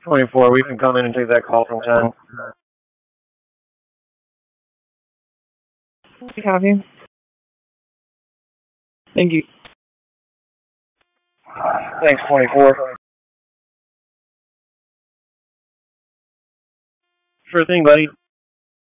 24, we can come in and take that call from 10. Copy. Thank you. Thanks, 24. Sure thing, buddy.